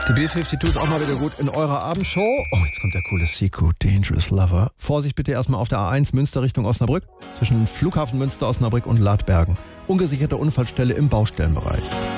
Die B-52 ist auch mal wieder gut in eurer Abendshow. Oh, jetzt kommt der coole Seco, Dangerous Lover. Vorsicht bitte erstmal auf der A1 Münster Richtung Osnabrück. Zwischen Flughafen Münster, Osnabrück und Ladbergen. Ungesicherte Unfallstelle im Baustellenbereich.